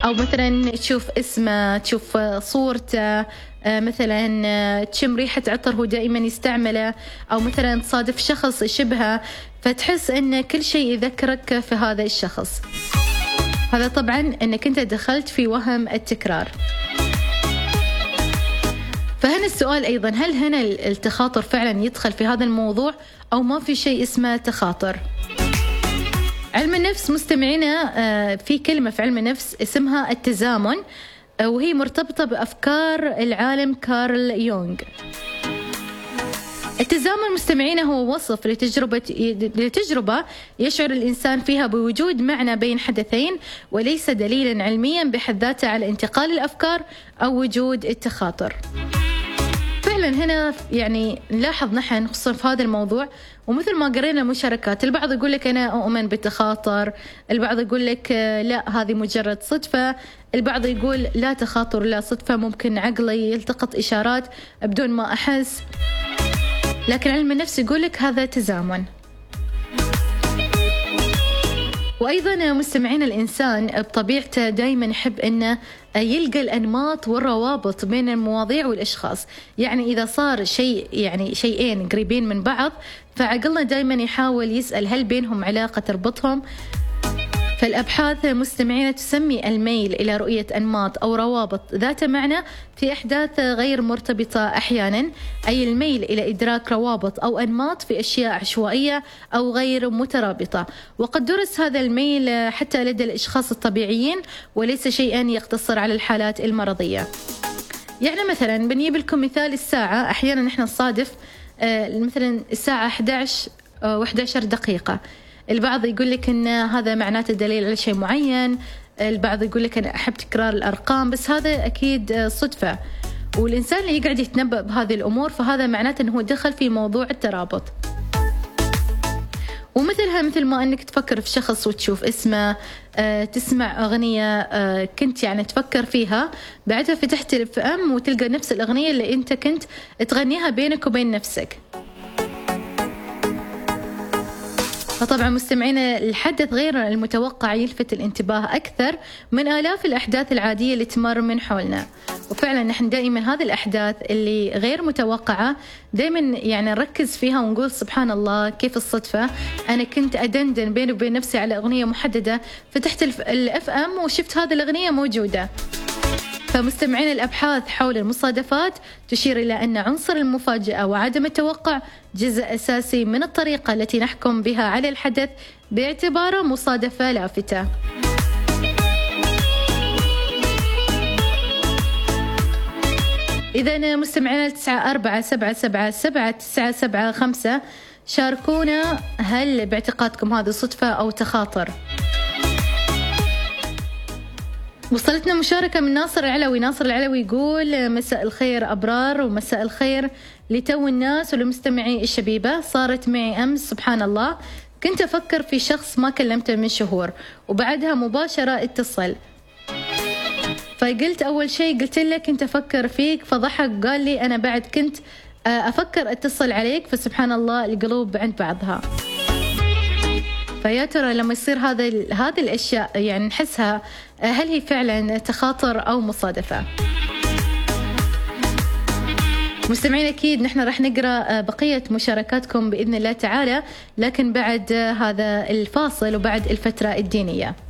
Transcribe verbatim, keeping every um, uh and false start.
أو مثلا تشوف اسمه، تشوف صورته، مثلا تشم ريحة عطر هو دائما يستعمله، أو مثلا تصادف شخص يشبهه فتحس أن كل شيء يذكرك في هذا الشخص. هذا طبعا أنك أنت دخلت في وهم التكرار. فهنا السؤال أيضا، هل هنا التخاطر فعلا يدخل في هذا الموضوع أو ما في شيء اسمه تخاطر؟ علم النفس مستمعينا في كلمة في علم النفس اسمها التزامن، وهي مرتبطة بأفكار العالم كارل يونغ. التزامن مستمعينا هو وصف لتجربة لتجربة يشعر الإنسان فيها بوجود معنى بين حدثين، وليس دليلا علميا بحد ذاته على انتقال الأفكار أو وجود التخاطر. فعلا هنا يعني نلاحظ نحن خصوصا في هذا الموضوع، ومثل ما قرينا المشاركات، البعض يقول لك أنا أؤمن بالتخاطر، البعض يقول لك لا هذه مجرد صدفة، البعض يقول لا تخاطر لا صدفة، ممكن عقلي يلتقط إشارات بدون ما أحس. لكن علم النفس يقول لك هذا تزامن. وأيضا مستمعين الإنسان بطبيعته دايما يحب أنه يلقى الأنماط والروابط بين المواضيع والأشخاص. يعني إذا صار شيء يعني شيئين قريبين من بعض، فعقلنا دايما يحاول يسأل هل بينهم علاقة تربطهم. فالأبحاث مستمعين تسمي الميل إلى رؤية أنماط أو روابط ذات معنى في أحداث غير مرتبطة أحيانا، أي الميل إلى إدراك روابط أو أنماط في أشياء عشوائية أو غير مترابطة. وقد درس هذا الميل حتى لدى الأشخاص الطبيعيين، وليس شيئا يقتصر على الحالات المرضية. يعني مثلا بنجيب لكم مثال الساعة، أحيانا نحن نصادف مثلا الساعة إحدى عشر وإحدى عشرة دقيقة، البعض يقول لك إن هذا معناته دليل على شيء معين، البعض يقول لك أنا أحب تكرار الأرقام، بس هذا أكيد صدفة. والإنسان اللي يقعد يتنبأ بهذه الأمور فهذا معناته أنه دخل في موضوع الترابط. ومثلها مثل ما أنك تفكر في شخص وتشوف اسمه، أه تسمع أغنية أه كنت يعني تفكر فيها، بعدها فتحت الاف ام وتلقى نفس الأغنية اللي أنت كنت تغنيها بينك وبين نفسك. فطبعا مستمعينا الحدث غير المتوقع يلفت الانتباه أكثر من آلاف الأحداث العادية اللي تمر من حولنا. وفعلا نحن دائما هذه الأحداث اللي غير متوقعة دائما يعني نركز فيها ونقول سبحان الله كيف الصدفة، أنا كنت أدندن بيني وبين نفسي على أغنية محددة، فتحت الأف أم وشفت هذه الأغنية موجودة. فمستمعين الأبحاث حول المصادفات تشير إلى أن عنصر المفاجأة وعدم التوقع جزء أساسي من الطريقة التي نحكم بها على الحدث باعتباره مصادفة لافتة. إذا مستمعين تسعة أربعة سبعة سبعة سبعة تسعة سبعة خمسة شاركونا، هل باعتقادكم هذه صدفة أو تخاطر؟ وصلتنا مشاركة من ناصر العلوي. ناصر العلوي يقول مساء الخير أبرار، ومساء الخير لتو الناس ولمستمعي الشبيبة. صارت معي أمس سبحان الله، كنت أفكر في شخص ما كلمته من شهور، وبعدها مباشرة اتصل، فقلت أول شيء قلت له كنت أفكر فيك، فضحك قال لي أنا بعد كنت أفكر أتصل عليك. فسبحان الله القلوب عند بعضها. فيا ترى لما يصير هذا هذه الأشياء يعني نحسها، هل هي فعلا تخاطر أو مصادفة؟ مستمعين أكيد نحن راح نقرأ بقية مشاركاتكم بإذن الله تعالى، لكن بعد هذا الفاصل وبعد الفترة الدينية.